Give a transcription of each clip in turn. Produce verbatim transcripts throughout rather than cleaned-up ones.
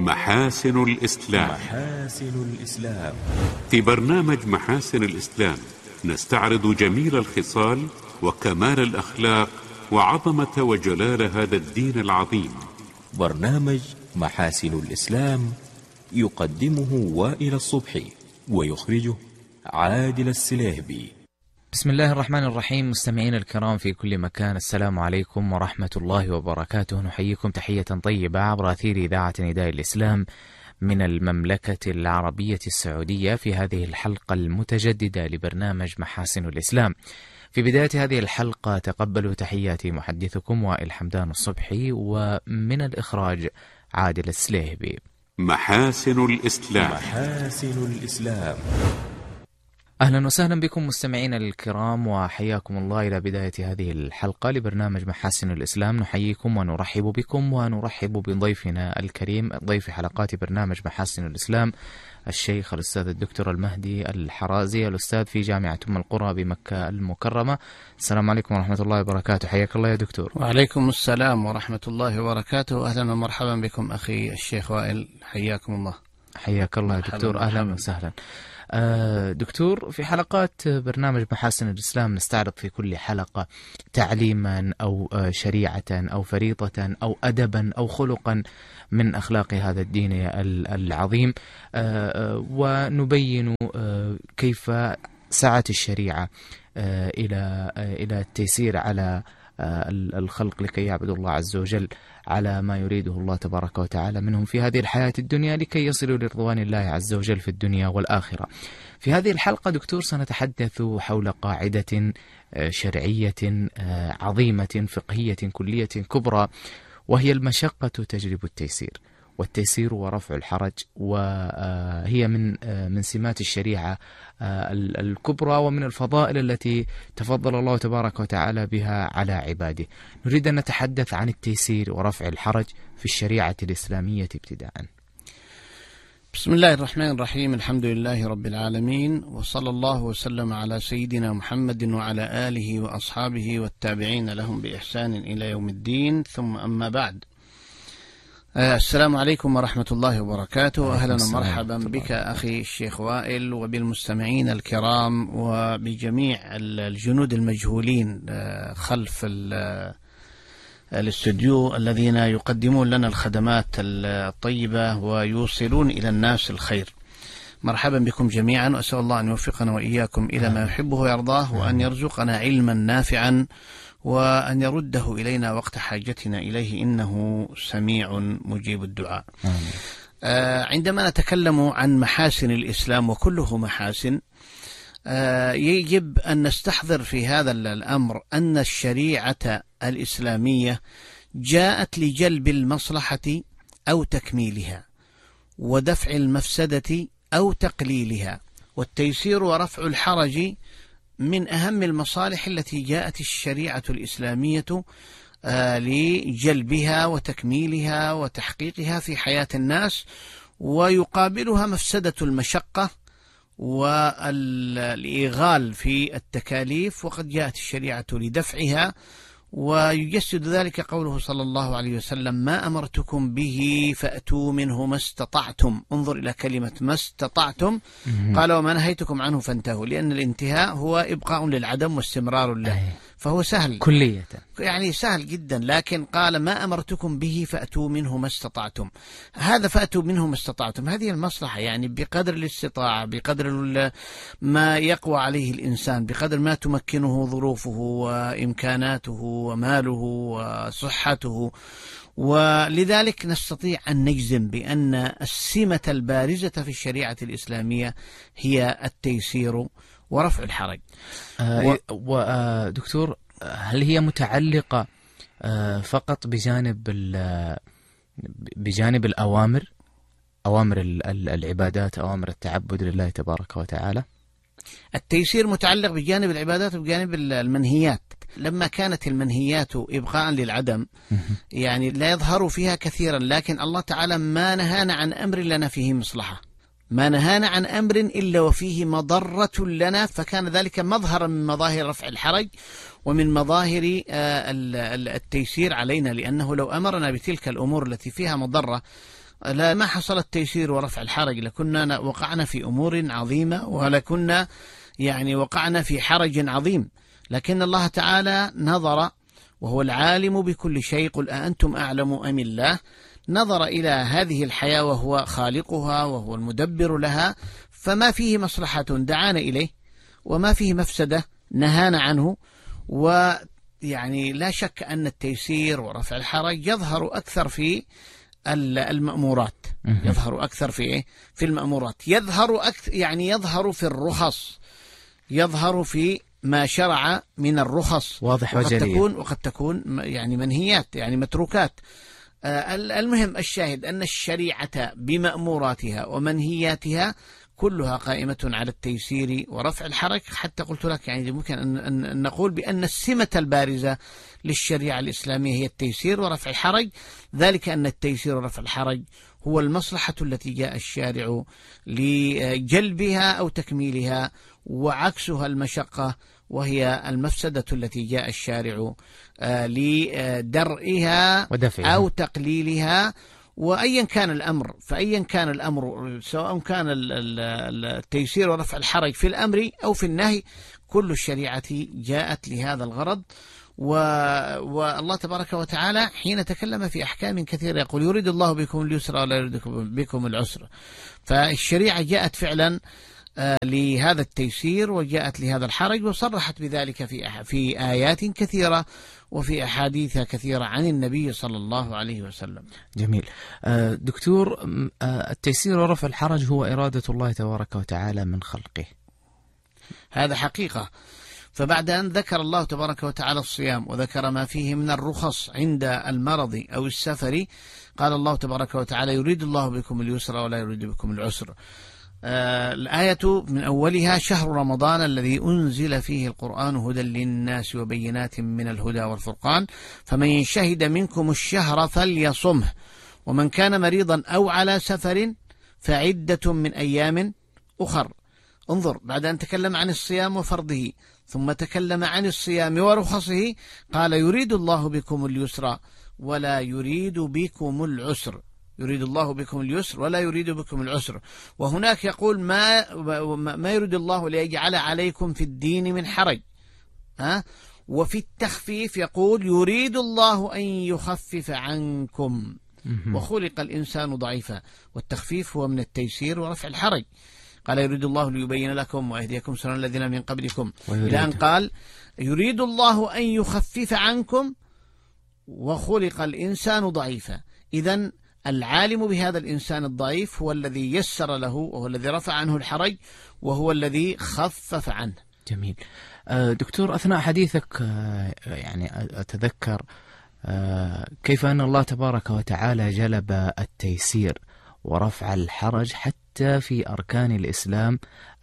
محاسن الإسلام. محاسن الإسلام. في برنامج محاسن الإسلام نستعرض جميل الخصال وكمال الأخلاق وعظمة وجلال هذا الدين العظيم. برنامج محاسن الإسلام يقدمه وائل الصبحي ويخرجه عادل السليهبي. بسم الله الرحمن الرحيم. مستمعين الكرام في كل مكان، السلام عليكم ورحمة الله وبركاته. نحييكم تحية طيبة عبر أثير إذاعة نداء الإسلام من المملكة العربية السعودية في هذه الحلقة المتجددة لبرنامج محاسن الإسلام. في بداية هذه الحلقة تقبلوا تحياتي محدثكم وائل حمدان الصبحي، ومن الإخراج عادل السليهبي. محاسن الإسلام. محاسن الإسلام. أهلا وسهلا بكم مستمعين الكرام، وحياكم الله إلى بداية هذه الحلقة لبرنامج محاسن الإسلام. نحييكم ونرحب بكم ونرحب بضيفنا الكريم، ضيف حلقات برنامج محاسن الإسلام، الشيخ الأستاذ الدكتور المهدي الحرازي، الأستاذ في جامعة أم القرى بمكة المكرمة. السلام عليكم ورحمة الله وبركاته. حياك الله يا دكتور. وعليكم السلام ورحمة الله وبركاته. أهلا ومرحبا بكم أخي الشيخ وائل، حياكم الله. حياك الله يا دكتور، أهلا وسهلا. دكتور، في حلقات برنامج محاسن الإسلام نستعرض في كل حلقة تعليما أو شريعة أو فريضة أو أدبا أو خلقا من أخلاق هذا الدين العظيم، ونبين كيف سعت الشريعة إلى إلى التيسير على الخلق لكي يعبدوا الله عز وجل على ما يريده الله تبارك وتعالى منهم في هذه الحياة الدنيا لكي يصلوا لرضوان الله عز وجل في الدنيا والآخرة. في هذه الحلقة دكتور سنتحدث حول قاعدة شرعية عظيمة فقهية كلية كبرى، وهي المشقة تجلب التيسير، والتيسير ورفع الحرج، وهي من من سمات الشريعة الكبرى ومن الفضائل التي تفضل الله تبارك وتعالى بها على عباده. نريد أن نتحدث عن التيسير ورفع الحرج في الشريعة الإسلامية ابتداء. بسم الله الرحمن الرحيم. الحمد لله رب العالمين، وصلى الله وسلم على سيدنا محمد وعلى آله وأصحابه والتابعين لهم بإحسان إلى يوم الدين، ثم أما بعد. السلام عليكم ورحمة الله وبركاته. أهلا ومرحبا بك أخي الشيخ وائل وبالمستمعين الكرام وبجميع الجنود المجهولين خلف الاستوديو الذين يقدمون لنا الخدمات الطيبة ويوصلون إلى الناس الخير. مرحبا بكم جميعا، وأسأل الله أن يوفقنا وإياكم إلى ما يحبه ويرضاه، وأن يرزقنا علما نافعا، وأن يرده إلينا وقت حاجتنا إليه، إنه سميع مجيب الدعاء. آه عندما نتكلم عن محاسن الإسلام وكله محاسن، آه يجب أن نستحضر في هذا الأمر أن الشريعة الإسلامية جاءت لجلب المصلحة أو تكميلها، ودفع المفسدة أو تقليلها، والتيسير ورفع الحرج من أهم المصالح التي جاءت الشريعة الإسلامية آه لجلبها وتكميلها وتحقيقها في حياة الناس، ويقابلها مفسدة المشقة والإيغال في التكاليف، وقد جاءت الشريعة لدفعها. ويجسد ذلك قوله صلى الله عليه وسلم: ما أمرتكم به فأتوا منه ما استطعتم. انظر إلى كلمة ما استطعتم، قال وما نهيتكم عنه فانتهوا، لأن الانتهاء هو إبقاء للعدم واستمرار له، فهو سهل كلية، يعني سهل جدا. لكن قال ما أمرتكم به فأتوا منه ما استطعتم، هذا فأتوا منه ما استطعتم، هذه المصلحة، يعني بقدر الاستطاعة، بقدر ما يقوى عليه الإنسان، بقدر ما تمكنه ظروفه وإمكاناته وماله وصحته. ولذلك نستطيع أن نجزم بأن السمة البارزة في الشريعة الإسلامية هي التيسير ورفع الحرج. آه ودكتور، هل هي متعلقة آه فقط بجانب بجانب الأوامر، أوامر العبادات، أوامر التعبد لله تبارك وتعالى؟ التيسير متعلق بجانب العبادات وبجانب المنهيات. لما كانت المنهيات إبقاء للعدم، يعني لا يظهر فيها كثيرا، لكن الله تعالى ما نهانا عن أمر لنا فيه مصلحة، ما نهانا عن أمر إلا وفيه مضرة لنا، فكان ذلك مظهرا من مظاهر رفع الحرج ومن مظاهر التيسير علينا، لأنه لو أمرنا بتلك الأمور التي فيها مضرة لا ما حصل التيسير ورفع الحرج، لكنا وقعنا في أمور عظيمة ولكنا يعني وقعنا في حرج عظيم. لكن الله تعالى نظر وهو العالم بكل شيء، قل أأنتم أعلم أم الله، نظر إلى هذه الحياة وهو خالقها وهو المدبر لها، فما فيه مصلحة دعانا إليه وما فيه مفسدة نهانا عنه. ويعني لا شك أن التيسير ورفع الحرج يظهر أكثر في المأمورات، يظهر أكثر في في المأمورات، يظهر أكثر يعني يظهر في الرخص، يظهر في ما شرع من الرخص، واضح وقد وجلية. تكون وقد تكون يعني منهيات يعني متروكات. المهم الشاهد أن الشريعة بمأموراتها ومنهياتها كلها قائمة على التيسير ورفع الحرج. حتى قلت لك يعني ممكن أن نقول بأن السمة البارزة للشريعة الإسلامية هي التيسير ورفع الحرج، ذلك أن التيسير ورفع الحرج هو المصلحة التي جاء الشارع لجلبها أو تكميلها، وعكسها المشقة وهي المفسدة التي جاء الشارع لدرئها ودفعها أو تقليلها. وأيا كان الأمر فأيا كان الأمر سواء كان التيسير ورفع الحرج في الأمر أو في النهي، كل الشريعة جاءت لهذا الغرض. والله تبارك وتعالى حين تكلم في أحكام كثيرة يقول يريد الله بكم اليسر ولا يريد بكم العسر، فالشريعة جاءت فعلا لهذا التيسير وجاءت لهذا الحرج، وصرحت بذلك في في آيات كثيرة وفي أحاديث كثيرة عن النبي صلى الله عليه وسلم. جميل. دكتور، التيسير ورفع الحرج هو إرادة الله تبارك وتعالى من خلقه، هذا حقيقة. فبعد أن ذكر الله تبارك وتعالى الصيام وذكر ما فيه من الرخص عند المرض أو السفر، قال الله تبارك وتعالى يريد الله بكم اليسر ولا يريد بكم العسر. آه الآية من أولها شهر رمضان الذي أنزل فيه القرآن هدى للناس وبينات من الهدى والفرقان فمن شهد منكم الشهر فليصمه ومن كان مريضا أو على سفر فعدة من أيام أخر. انظر، بعد أن تكلم عن الصيام وفرضه ثم تكلم عن الصيام ورخصه قال يريد الله بكم اليسر ولا يريد بكم العسر، يريد الله بكم اليسر ولا يريد بكم العسر. وهناك يقول ما ما يريد الله ليجعل عليكم في الدين من حرج، ها. وفي التخفيف يقول يريد الله أن يخفف عنكم وخلق الإنسان ضعيفا، والتخفيف هو من التيسير ورفع الحرج. قال يريد الله ليبين لكم ويهديكم سنن الذين من قبلكم، إلى أن قال يريد الله أن يخفف عنكم وخلق الإنسان ضعيفا. إذن العالم بهذا الإنسان الضعيف هو الذي يسر له وهو الذي رفع عنه الحرج وهو الذي خفف عنه. جميل. دكتور، أثناء حديثك يعني أتذكر كيف أن الله تبارك وتعالى جلب التيسير ورفع الحرج حتى في أركان الإسلام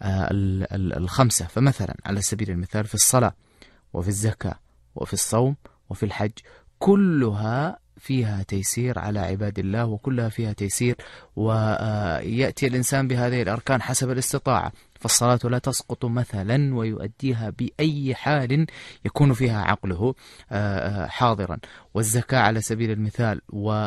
الخمسة. فمثلا على سبيل المثال في الصلاة وفي الزكاة وفي الصوم وفي الحج كلها فيها تيسير على عباد الله، وكلها فيها تيسير، ويأتي الإنسان بهذه الأركان حسب الاستطاعة. فالصلاة لا تسقط مثلا ويؤديها بأي حال يكون فيها عقله حاضرا، والزكاة على سبيل المثال،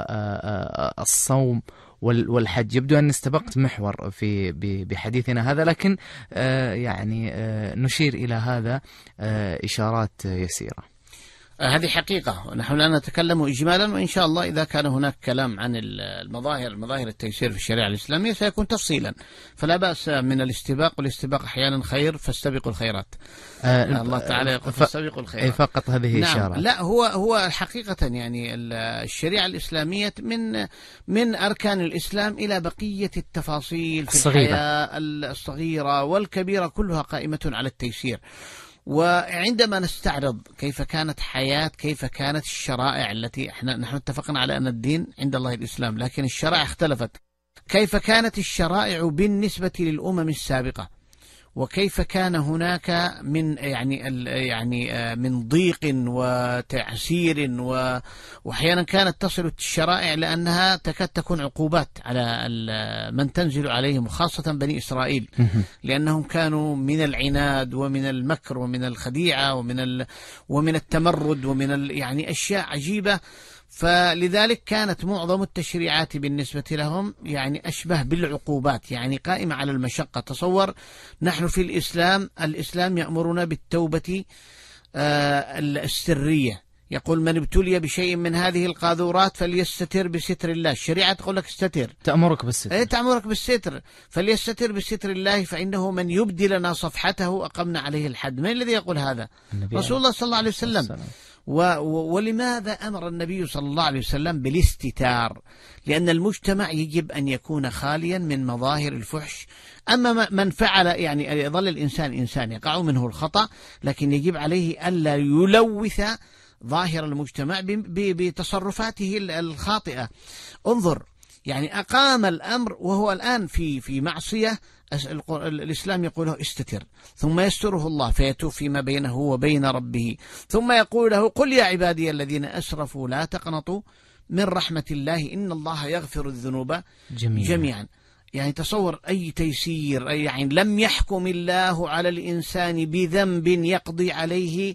والصوم والحج. يبدو أن استبقت محور في بحديثنا هذا، لكن يعني نشير إلى هذا إشارات يسيرة. هذه حقيقة، نحن لا نتكلم إجمالا، وإن شاء الله إذا كان هناك كلام عن المظاهر مظاهر التيسير في الشريعة الإسلامية سيكون تفصيلا، فلا بأس من الاستباق، والاستباق أحيانا خير، فاستبقوا الخيرات. آه الله تعالى يقول فاستبقوا الخيرات. فقط هذه نعم. إشارة. لا، هو هو حقيقة يعني الشريعة الإسلامية من من أركان الإسلام إلى بقية التفاصيل في الصغيرة. الحياة الصغيرة والكبيرة كلها قائمة على التيسير. وعندما نستعرض كيف كانت حياة، كيف كانت الشرائع التي احنا نحن اتفقنا على أن الدين عند الله الإسلام، لكن الشرائع اختلفت. كيف كانت الشرائع بالنسبة للأمم السابقة، وكيف كان هناك من يعني يعني من ضيق وتعسير، وأحيانا كانت تصل الشرائع لأنها تكاد تكون عقوبات على من تنزل عليهم، وخاصة بني إسرائيل، لأنهم كانوا من العناد ومن المكر ومن الخديعة ومن ومن التمرد ومن يعني أشياء عجيبة. فلذلك كانت معظم التشريعات بالنسبة لهم يعني أشبه بالعقوبات، يعني قائمة على المشقة. تصور نحن في الإسلام، الإسلام يأمرنا بالتوبة السرية، يقول من ابتلي بشيء من هذه القاذورات فليستتر بستر الله. الشريعة تقول لك استتر، تأمرك بالستر. ايه تأمرك بالستر، فليستتر بستر الله فإنه من يبدي لنا صفحته أقمنا عليه الحد. من الذي يقول هذا؟ رسول الله صلى الله عليه وسلم. و ولماذا أمر النبي صلى الله عليه وسلم بالاستتار؟ لأن المجتمع يجب أن يكون خاليا من مظاهر الفحش. أما من فعل يعني يظل الإنسان إنسان يقع منه الخطأ، لكن يجب عليه ألا يلوث ظاهر المجتمع بتصرفاته الخاطئة. انظر، يعني أقام الأمر وهو الآن في في معصية، الإسلام يقوله استتر، ثم يستره الله فيتوب فيما بينه وبين ربه، ثم يقول له قل يا عبادي الذين أسرفوا لا تقنطوا من رحمة الله إن الله يغفر الذنوب جميعا, جميعا. يعني تصور أي تيسير، يعني لم يحكم الله على الإنسان بذنب يقضي عليه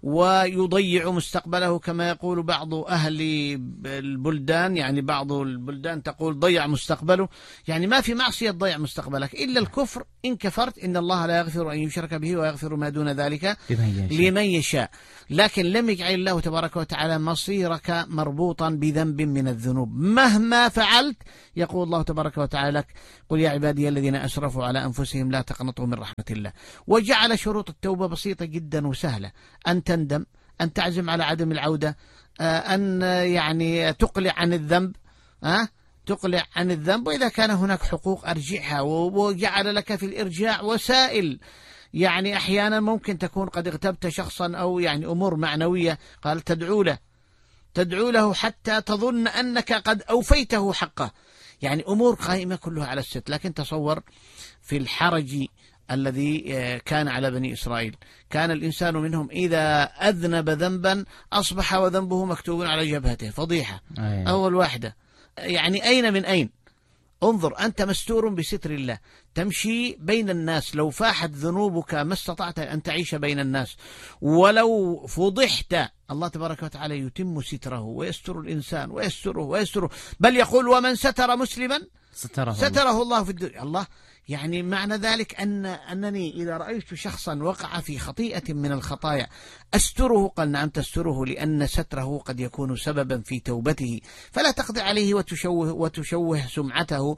ويضيع مستقبله كما يقول بعض أهل البلدان، يعني بعض البلدان تقول ضيع مستقبله، يعني ما في معصية تضيع مستقبلك إلا الكفر. إن كفرت إن الله لا يغفر أن يشرك به ويغفر ما دون ذلك لمن يشاء, لمن يشاء. لكن لم يجعل الله تبارك وتعالى مصيرك مربوطا بذنب من الذنوب مهما فعلت. يقول الله تبارك وتعالى لك قل يا عبادي الذين أسرفوا على أنفسهم لا تقنطوا من رحمة الله. وجعل شروط التوبة بسيطة جدا وسهلة، أن تندم، أن تعزم على عدم العودة، أن يعني تقلع عن الذنب، أه؟ تقلع عن الذنب، وإذا كان هناك حقوق أرجعها. وجعل لك في الإرجاع وسائل، يعني أحيانا ممكن تكون قد اغتبت شخصا أو يعني أمور معنوية، قال تدعو له تدعو له حتى تظن أنك قد أوفيته حقه، يعني أمور قائمة كلها على الست. لكن تصور في الحرج الذي كان على بني إسرائيل، كان الإنسان منهم إذا أذنب ذنبا أصبح وذنبه مكتوب على جبهته، فضيحة. أيه. أول واحدة، يعني أين من أين؟ انظر، أنت مستور بستر الله، تمشي بين الناس، لو فاحت ذنوبك ما استطعت أن تعيش بين الناس، ولو فضحت الله تبارك وتعالى يتم ستره ويستر الإنسان ويستره ويستره، بل يقول ومن ستر مسلما ستره, ستره الله في الدنيا. الله يعني معنى ذلك أن أنني إذا رأيت شخصا وقع في خطيئة من الخطايا أستره، قال نعم تستره، لأن ستره قد يكون سببا في توبته، فلا تقضي عليه وتشوه وتشوه سمعته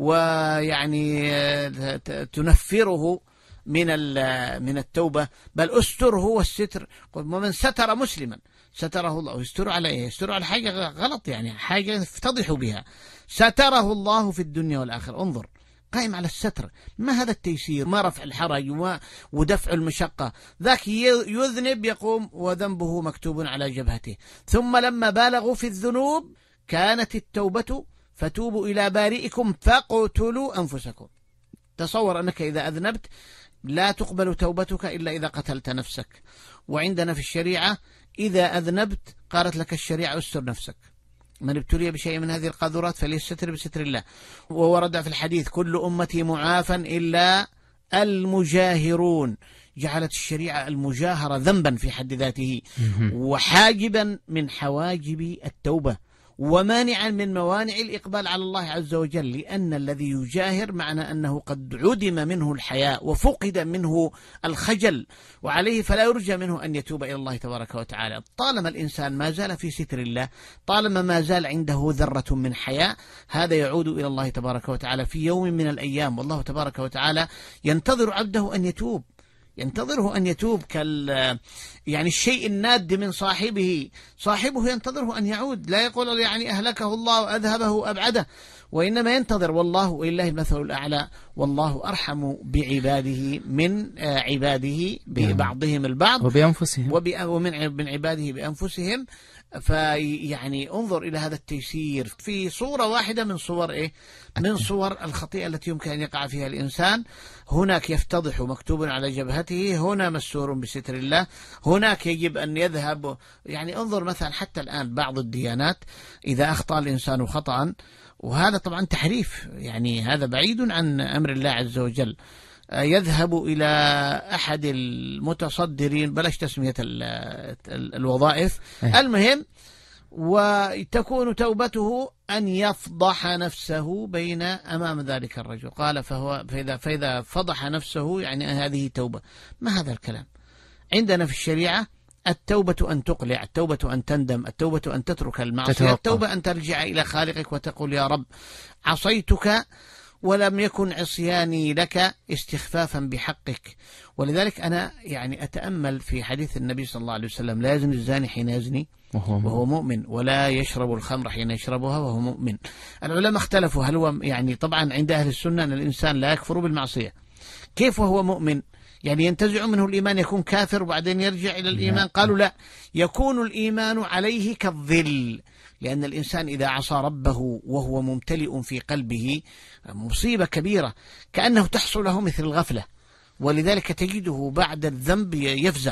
ويعني تنفره من من التوبة، بل أستره. والستر ومن ستر مسلما ستره الله. يستر على إيه؟ يستر على حاجة غلط، يعني حاجة يفتضح بها، ستره الله في الدنيا والآخرة. انظر، قائم على الستر. ما هذا التيسير؟ ما رفع الحرج ودفع المشقة. ذاك يذنب يقوم وذنبه مكتوب على جبهته. ثم لما بالغوا في الذنوب كانت التوبة فتوبوا إلى بارئكم فاقتلوا أنفسكم. تصور أنك إذا أذنبت لا تقبل توبتك إلا إذا قتلت نفسك. وعندنا في الشريعة إذا أذنبت قالت لك الشريعة استر نفسك، من ابتلي بشيء من هذه القاذورات فليستتر بستر الله. وورد في الحديث كل أمتي معافى إلا المجاهرون. جعلت الشريعة المجاهرة ذنبا في حد ذاته، وحاجبا من حواجب التوبة، ومانعا من موانع الإقبال على الله عز وجل، لأن الذي يجاهر معنى أنه قد عدم منه الحياء وفقد منه الخجل، وعليه فلا يرجى منه أن يتوب إلى الله تبارك وتعالى. طالما الإنسان ما زال في ستر الله، طالما ما زال عنده ذرة من حياء، هذا يعود إلى الله تبارك وتعالى في يوم من الأيام، والله تبارك وتعالى ينتظر عبده أن يتوب، ينتظره أن يتوب. كال يعني الشيء الناد من صاحبه، صاحبه ينتظره أن يعود، لا يقول يعني أهلكه الله وأذهبه أبعده، وإنما ينتظر. والله ولله المثل الأعلى، والله أرحم بعباده من عباده ببعضهم البعض وبأنفسهم، ومن من عباده بأنفسهم. فيعني انظر إلى هذا التيسير في صورة واحدة من صور إيه؟ من صور الخطيئة التي يمكن أن يقع فيها الإنسان. هناك يفتضح مكتوب على جبهته، هنا مسور بستر الله، هناك يجب أن يذهب. يعني انظر مثلا حتى الآن بعض الديانات إذا أخطأ الإنسان خطأ، وهذا طبعا تحريف، يعني هذا بعيد عن أمر الله عز وجل، يذهب إلى أحد المتصدرين، بلاش تسمية الوظائف، المهم، وتكون توبته أن يفضح نفسه بين أمام ذلك الرجل. قال فهو فإذا, فإذا فضح نفسه يعني هذه توبة. ما هذا الكلام؟ عندنا في الشريعة التوبة أن تقلع، التوبة أن تندم، التوبة أن تترك المعصية، التوبة أن ترجع إلى خالقك وتقول يا رب عصيتك ولم يكن عصياني لك استخفافا بحقك. ولذلك أنا يعني أتأمل في حديث النبي صلى الله عليه وسلم: لا يزني الزاني حين يزني وهو مؤمن، ولا يشرب الخمر حين يشربها وهو مؤمن. العلماء اختلفوا هل هو يعني طبعا عند أهل السنة أن الإنسان لا يكفر بالمعصية، كيف وهو مؤمن؟ يعني ينتزع منه الإيمان يكون كافر وبعدين يرجع إلى الإيمان؟ قالوا لا، يكون الإيمان عليه كالظل، لأن الإنسان إذا عصى ربه وهو ممتلئ في قلبه مصيبة كبيرة، كأنه تحصل له مثل الغفلة، ولذلك تجده بعد الذنب يفزع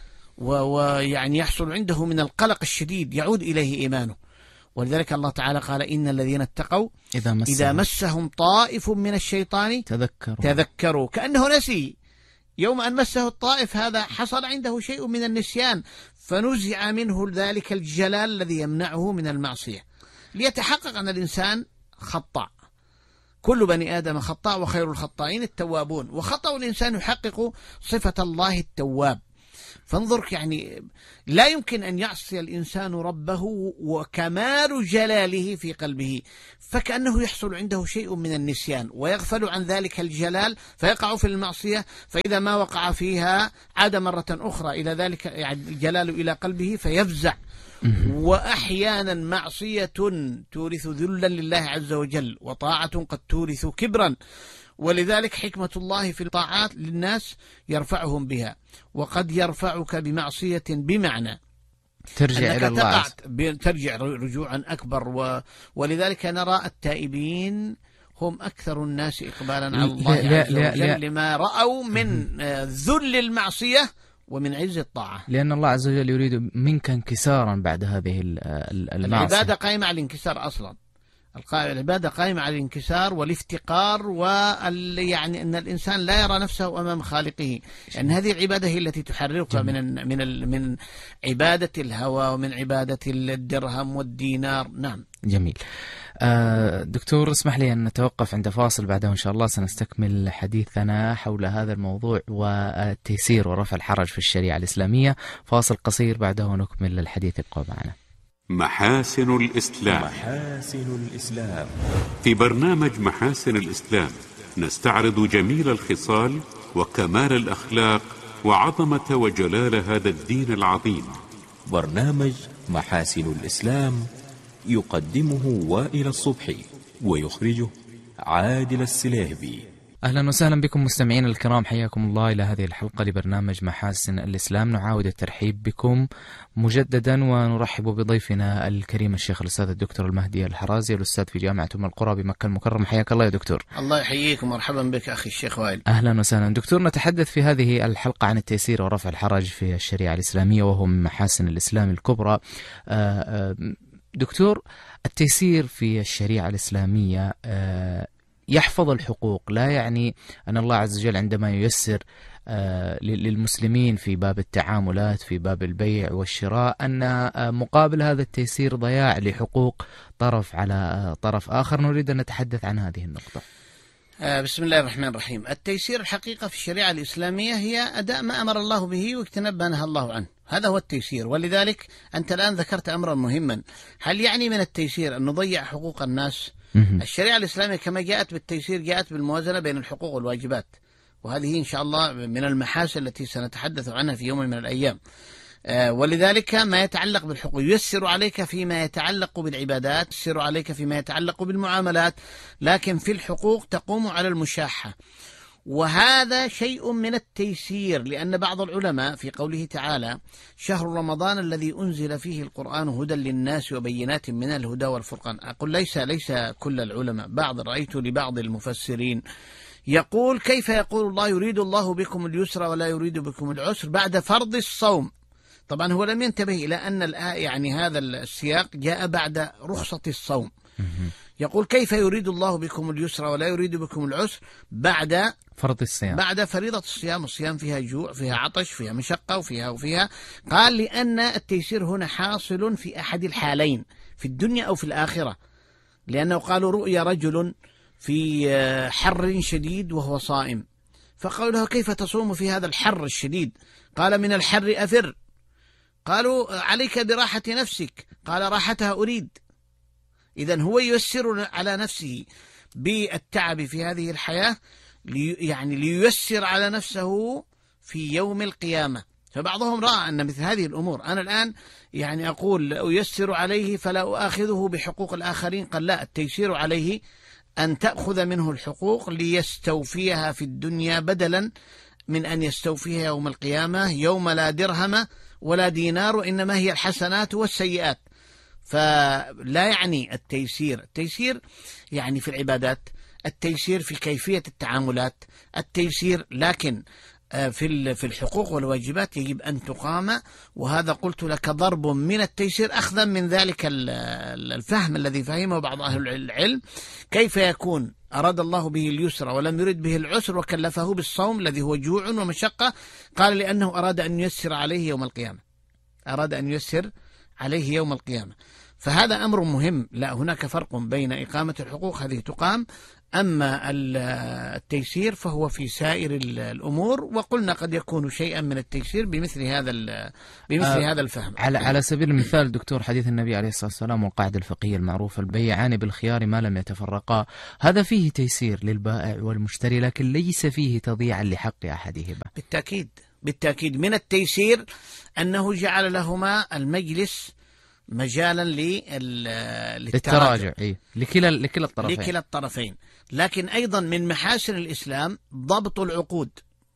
ويعني يحصل عنده من القلق الشديد، يعود إليه إيمانه. ولذلك الله تعالى قال: إن الذين اتقوا إذا مسهم, إذا مسهم طائف من الشيطان تذكروا تذكروا كأنه نسي. يوم أن مسه الطائف هذا حصل عنده شيء من النسيان، فنزع منه ذلك الجلال الذي يمنعه من المعصية، ليتحقق أن الإنسان خطأ. كل بني آدم خطأ وخير الخطائين التوابون، وخطأ الإنسان يحقق صفة الله التواب. فانظر يعني لا يمكن أن يعصي الإنسان ربه وكمال جلاله في قلبه، فكأنه يحصل عنده شيء من النسيان ويغفل عن ذلك الجلال فيقع في المعصية، فإذا ما وقع فيها عاد مرة أخرى إلى ذلك الجلال إلى قلبه فيفزع. وأحيانا معصية تورث ذلا لله عز وجل، وطاعة قد تورث كبرا. ولذلك حكمة الله في الطاعات للناس يرفعهم بها، وقد يرفعك بمعصية بمعنى ترجع إلى الله، ترجع رجوعا أكبر. و... ولذلك نرى التائبين هم أكثر الناس إقبالا على الله لا عز لا وجل لا لما رأوا من ذل المعصية ومن عز الطاعة، لأن الله عز وجل يريد منك انكسارا بعد هذه المعصية. العبادة قائمة على الانكسار أصلا، العبادة قائمة على الانكسار والافتقار، وال يعني أن الإنسان لا يرى نفسه أمام خالقه، لأن يعني هذه العبادة هي التي تحررك من من من عبادة الهوى ومن عبادة الدرهم والدينار. نعم، جميل. دكتور اسمح لي أن نتوقف عند فاصل، بعده إن شاء الله سنستكمل حديثنا حول هذا الموضوع والتيسير ورفع الحرج في الشريعة الإسلامية. فاصل قصير بعده نكمل الحديث. ابقوا معنا. محاسن الإسلام. محاسن الإسلام. في برنامج محاسن الإسلام نستعرض جميل الخصال وكمال الأخلاق وعظمة وجلال هذا الدين العظيم. برنامج محاسن الإسلام يقدمه وائل الصبحي ويخرجه عادل السليهبي. أهلا وسهلا بكم مستمعين الكرام، حياكم الله إلى هذه الحلقة لبرنامج محاسن الإسلام. نعاود الترحيب بكم مجددا ونرحب بضيفنا الكريم الشيخ الأستاذ الدكتور المهدي الحرازي، الأستاذ في جامعة أم القرى بمكة المكرمة. حياك الله يا دكتور. الله يحييكم، مرحبا بك أخي الشيخ وائل. أهلا وسهلا دكتور. نتحدث في هذه الحلقة عن التيسير ورفع الحرج في الشريعة الإسلامية، وهو من محاسن الإسلام الكبرى. دكتور، التيسير في الشريعة الإسلامية يحفظ الحقوق، لا يعني أن الله عز وجل عندما ييسر للمسلمين في باب التعاملات في باب البيع والشراء أن مقابل هذا التيسير ضياع لحقوق طرف على طرف آخر. نريد أن نتحدث عن هذه النقطة. بسم الله الرحمن الرحيم. التيسير الحقيقة في الشريعة الإسلامية هي أداء ما أمر الله به واجتناب ما نهى الله عنه، هذا هو التيسير. ولذلك أنت الآن ذكرت أمرا مهما، هل يعني من التيسير أن نضيع حقوق الناس؟ الشريعة الإسلامية كما جاءت بالتيسير جاءت بالموازنة بين الحقوق والواجبات، وهذه إن شاء الله من المحاسن التي سنتحدث عنها في يوم من الأيام. ولذلك ما يتعلق بالحقوق ييسر عليك فيما يتعلق بالعبادات، ييسر عليك فيما يتعلق بالمعاملات، لكن في الحقوق تقوم على المشاحة. وهذا شيء من التيسير، لأن بعض العلماء في قوله تعالى شهر رمضان الذي أنزل فيه القرآن هدى للناس وبينات من الهدى والفرقان، أقول ليس ليس كل العلماء، بعض رأيت لبعض المفسرين يقول كيف يقول الله يريد الله بكم اليسر ولا يريد بكم العسر بعد فرض الصوم. طبعا هو لم ينتبه إلى أن يعني هذا السياق جاء بعد رخصة الصوم. يقول كيف يريد الله بكم اليسر ولا يريد بكم العسر بعد فرض الصيام، بعد فريضة الصيام. الصيام فيها جوع، فيها عطش، فيها مشقة، وفيها وفيها قال لأن التيسير هنا حاصل في أحد الحالين، في الدنيا أو في الآخرة، لأنه قالوا رؤيا رجل في حر شديد وهو صائم، فقالوا له كيف تصوم في هذا الحر الشديد؟ قال من الحر أفر. قالوا عليك براحة نفسك، قال راحتها أريد. إذن هو ييسر على نفسه بالتعب في هذه الحياة، لي يعني لييسر على نفسه في يوم القيامة. فبعضهم رأى أن مثل هذه الأمور، أنا الآن يعني أقول أيسر عليه فلا أؤاخذه بحقوق الآخرين، قال لا، التيسير عليه أن تأخذ منه الحقوق ليستوفيها في الدنيا بدلا من أن يستوفيها يوم القيامة، يوم لا درهم ولا دينار، وإنما هي الحسنات والسيئات. فلا يعني التيسير، التيسير يعني في العبادات، التيسير في كيفية التعاملات، التيسير لكن في في الحقوق والواجبات يجب أن تقام. وهذا قلت لك ضرب من التيسير أخذا من ذلك الفهم الذي فهمه بعض أهل العلم، كيف يكون أراد الله به اليسر ولم يرد به العسر وكلفه بالصوم الذي هو جوع ومشقة؟ قال لأنه أراد أن ييسر عليه يوم القيامة، أراد أن ييسر عليه يوم القيامة. فهذا أمر مهم. لا، هناك فرق بين إقامة الحقوق هذه تقام، أما التيسير فهو في سائر الأمور، وقلنا قد يكون شيئا من التيسير بمثل هذا بمثل آه هذا الفهم. على على سبيل المثال دكتور، حديث النبي عليه الصلاة والسلام والقاعدة الفقهية المعروفة البيعان بالخيار ما لم يتفرقا، هذا فيه تيسير للبائع والمشتري، لكن ليس فيه تضييعا لحق أحدهما. بالتأكيد بالتأكيد من التيسير أنه جعل لهما المجلس مجالا للتراجع، إيه؟ لكلا لكلا الطرفين لكلا الطرفين. لكن أيضا من محاسن الإسلام ضبط العقود،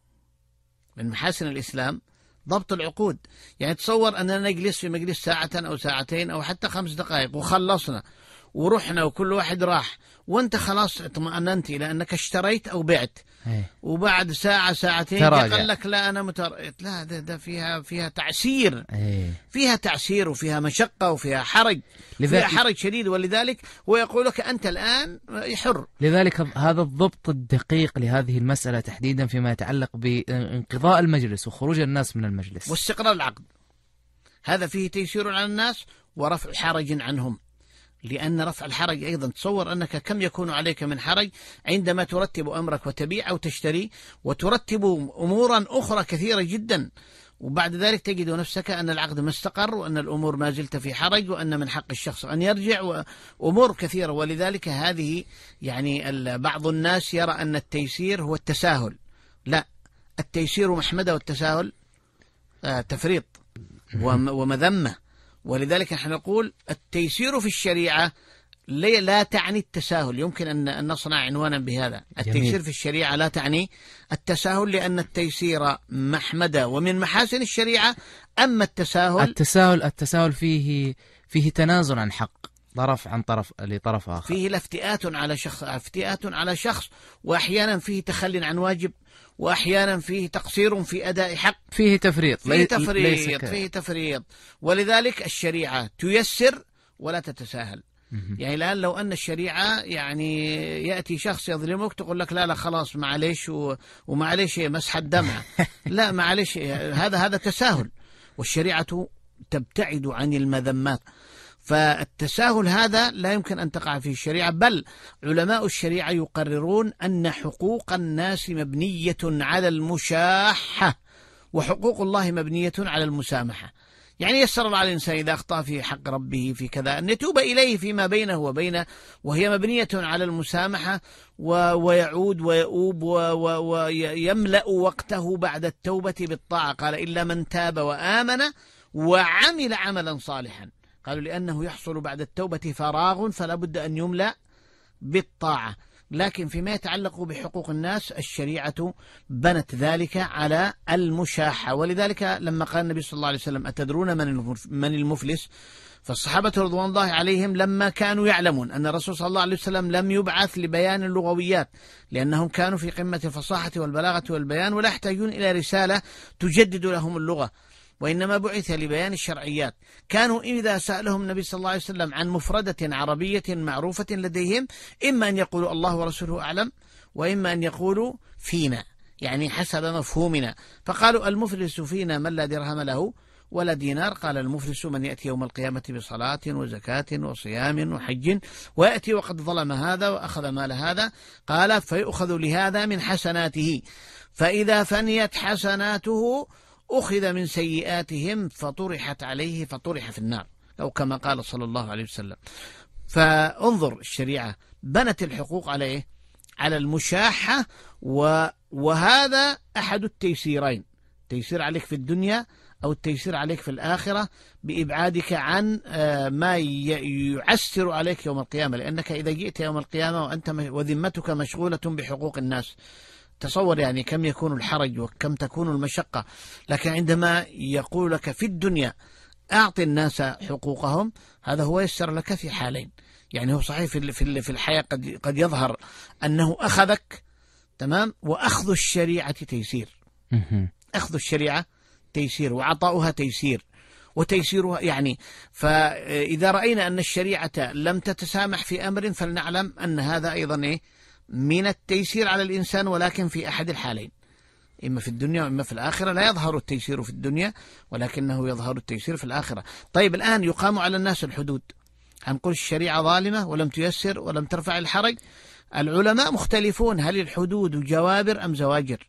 من محاسن الإسلام ضبط العقود. يعني تصور أننا نجلس في مجلس ساعة أو ساعتين أو حتى خمس دقائق وخلصنا ورحنا وكل واحد راح، وانت خلاص اطمأننت إلى أنك اشتريت أو بعت، هي. وبعد ساعة ساعتين قال لك لا أنا متر... لا ده, ده فيها فيها تعسير، هي. فيها تعسير وفيها مشقة وفيها حرج، لذلك... فيها حرج شديد، ولذلك هو يقول لك أنت الآن حر. لذلك هذا الضبط الدقيق لهذه المسألة تحديدا فيما يتعلق بانقضاء المجلس وخروج الناس من المجلس واستقرار العقد، هذا فيه تيسير على الناس ورفع حرج عنهم. لأن رفع الحرج أيضا، تصور أنك كم يكون عليك من حرج عندما ترتب أمرك وتبيع أو تشتري، وترتب أمورا أخرى كثيرة جدا، وبعد ذلك تجد نفسك أن العقد ما استقر، وأن الأمور ما زلت في حرج، وأن من حق الشخص أن يرجع، وأمور كثيرة. ولذلك هذه يعني بعض الناس يرى أن التيسير هو التساهل. لا، التيسير محمدة والتساهل تفريط ومذمة. ولذلك نحن نقول التيسير في الشريعة لا تعني التساهل. يمكن أن نصنع عنوانا بهذا. التيسير جميل. في الشريعة لا تعني التساهل، لأن التيسير محمدة ومن محاسن الشريعة. أما التساهل التساهل التساهل فيه فيه تنازل عن حق طرف عن طرف لطرف آخر، فيه الافتئات على شخص افتئات على شخص، وأحيانا فيه تخلي عن واجب، وأحيانا فيه تقصير في أداء حق، فيه تفريط فيه تفريط فيه تفريط. ولذلك الشريعة تيسر ولا تتساهل. يعني الآن لو أن الشريعة يعني يأتي شخص يظلمك تقول لك لا لا خلاص معليش ومعليش مسح الدمع لا معليش، هذا هذا تساهل، والشريعة تبتعد عن المذمات. فالتساهل هذا لا يمكن أن تقع فيه الشريعة، بل علماء الشريعة يقررون أن حقوق الناس مبنية على المشاحة، وحقوق الله مبنية على المسامحة. يعني يسر الله على الإنسان إذا أخطأ في حق ربه في كذا أن يتوب إليه فيما بينه وبينه، وهي مبنية على المسامحة، ويعود ويؤوب ويملأ وقته بعد التوبة بالطاعة. قال إلا من تاب وآمن وعمل عملا صالحا. قالوا لأنه يحصل بعد التوبة فراغ، فلا بد أن يملأ بالطاعة. لكن فيما يتعلق بحقوق الناس الشريعة بنت ذلك على المشاحة. ولذلك لما قال النبي صلى الله عليه وسلم أتدرون من المفلس؟ فالصحابة رضوان الله عليهم لما كانوا يعلمون أن الرسول صلى الله عليه وسلم لم يبعث لبيان اللغويات، لأنهم كانوا في قمة الفصاحة والبلاغة والبيان ولا يحتاجون إلى رسالة تجدد لهم اللغة، وإنما بعث لبيان الشرعيات، كانوا إذا سألهم النبي صلى الله عليه وسلم عن مفردة عربية معروفة لديهم إما أن يقولوا الله ورسوله أعلم، وإما أن يقولوا فينا، يعني حسب مفهومنا. فقالوا المفلس فينا من لا درهم له ولا دينار. قال المفلس من يأتي يوم القيامة بصلاة وزكاة وصيام وحج ويأتي وقد ظلم هذا وأخذ مال هذا. قال فيؤخذ لهذا من حسناته، فإذا فنيت حسناته أخذ من سيئاتهم فطرحت عليه فطرح في النار، أو كما قال صلى الله عليه وسلم. فانظر الشريعة بنت الحقوق على إيه؟ على المشاحة، وهذا أحد التيسيرين، تيسير عليك في الدنيا أو التيسير عليك في الآخرة بإبعادك عن ما يعسر عليك يوم القيامة. لأنك إذا جئت يوم القيامة وأنت وذمتك مشغولة بحقوق الناس، تصور يعني كم يكون الحرج وكم تكون المشقة. لكن عندما يقول لك في الدنيا أعطي الناس حقوقهم، هذا هو يسر لك في حالين. يعني هو صحيح في في الحياة قد قد يظهر أنه أخذك تمام، وأخذ الشريعة تيسير، أخذ الشريعة تيسير وعطاؤها تيسير وتيسيرها يعني. فإذا رأينا أن الشريعة لم تتسامح في أمر فلنعلم أن هذا أيضا إيه؟ من التيسير على الإنسان، ولكن في أحد الحالين، إما في الدنيا وإما في الآخرة. لا يظهر التيسير في الدنيا ولكنه يظهر التيسير في الآخرة. طيب الآن يقام على الناس الحدود، هنقول الشريعة ظالمة ولم تيسر ولم ترفع الحرج. العلماء مختلفون، هل الحدود جوابر أم زواجر؟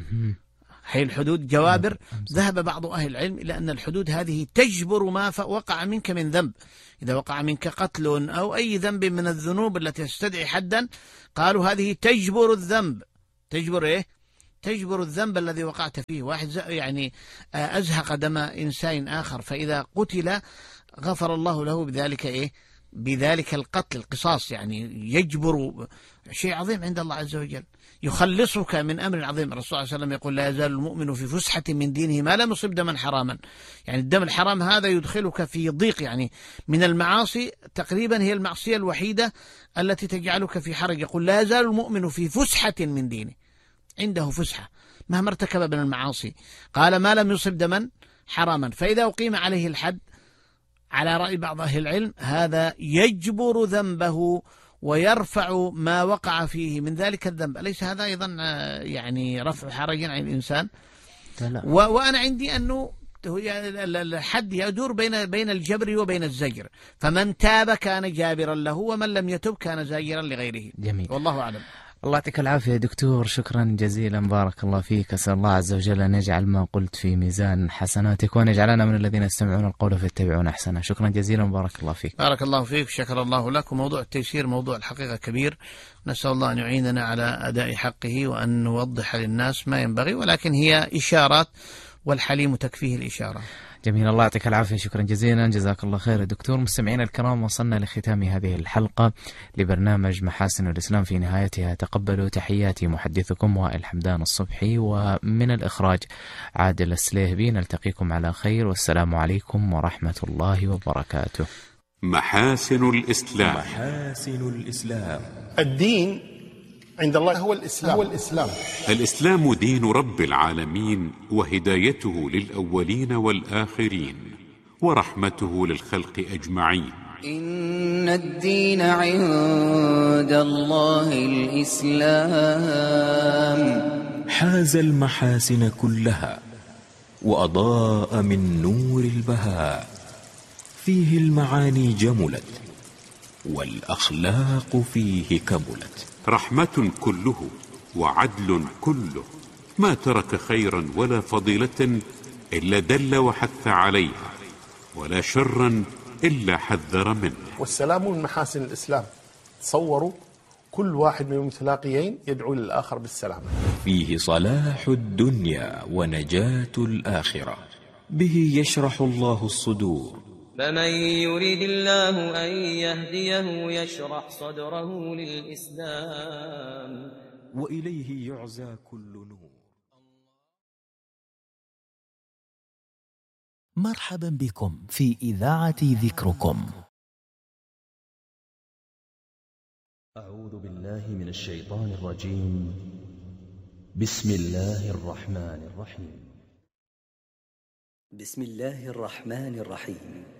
هي الحدود جوابر. ذهب بعض أهل العلم إلى أن الحدود هذه تجبر ما وقع منك من ذنب. إذا وقع منك قتل أو أي ذنب من الذنوب التي تستدعي حدا، قالوا هذه تجبر الذنب. تجبر إيه؟ تجبر الذنب الذي وقعت فيه. واحد يعني أزهق دم إنسان آخر، فإذا قتل غفر الله له بذلك إيه؟ بذلك القتل، القصاص، يعني يجبر شيء عظيم عند الله عز وجل، يخلصك من أمر عظيم. الرسول صلى الله عليه وسلم يقول لا يزال المؤمن في فسحة من دينه ما لم يصب دما حراما. يعني الدم الحرام هذا يدخلك في ضيق، يعني من المعاصي تقريبا هي المعصية الوحيدة التي تجعلك في حرج. يقول لا يزال المؤمن في فسحة من دينه، عنده فسحة مهما ارتكب من المعاصي. قال ما لم يصب دما حراما. فإذا أقيم عليه الحد على رأي بعض أهل العلم هذا يجبر ذنبه ويرفع ما وقع فيه من ذلك الذنب. أليس هذا أيضا يعني رفع حرج عن الإنسان؟ وأنا عندي أنه الحد يدور بين بين الجبر وبين الزجر، فمن تاب كان جابرا له ومن لم يتب كان زاجرا لغيره. جميل. والله أعلم. الله يعطيك العافية دكتور، شكرا جزيلا، بارك الله فيك. أسأل الله عز وجل أن يجعل ما قلت في ميزان حسناتك وأن يجعلنا من الذين يستمعون القول فيتبعون أحسنه. شكرا جزيلا وبارك الله فيك. بارك الله فيك، شكر الله لك. وموضوع التيسير موضوع الحقيقة كبير، نسأل الله أن يعيننا على أداء حقه وأن نوضح للناس ما ينبغي، ولكن هي إشارات والحليم تكفيه الإشارة. جميل، الله يعطيك العافية، شكرا جزيلا، جزاك الله خير دكتور. مستمعينا الكرام، وصلنا لختام هذه الحلقة لبرنامج محاسن الإسلام. في نهايتها تقبلوا تحياتي محدثكم وائل حمدان الصبحي، ومن الإخراج عادل السليهبي. نلتقيكم على خير، والسلام عليكم ورحمة الله وبركاته. محاسن الإسلام. محاسن الإسلام. الدين عند الله هو الإسلام. هو الإسلام. الإسلام دين رب العالمين، وهدايته للأولين والآخرين، ورحمته للخلق أجمعين. إن الدين عند الله الإسلام. حاز المحاسن كلها وأضاء من نور البهاء، فيه المعاني جملت والأخلاق فيه كملت. رحمة كله وعدل كله، ما ترك خيرا ولا فضيلة إلا دل وحث عليها، ولا شرا إلا حذر منه. والسلام من محاسن الإسلام. تصوروا كل واحد من المتلاقيين يدعو للآخر بالسلام. فيه صلاح الدنيا ونجاة الآخرة، به يشرح الله الصدور فمن يريد الله أن يهديه يشرح صدره للإسلام وإليه يعزى كل نور. مرحبا بكم في إذاعة ذكركم. أعوذ بالله من الشيطان الرجيم. بسم الله الرحمن الرحيم. بسم الله الرحمن الرحيم.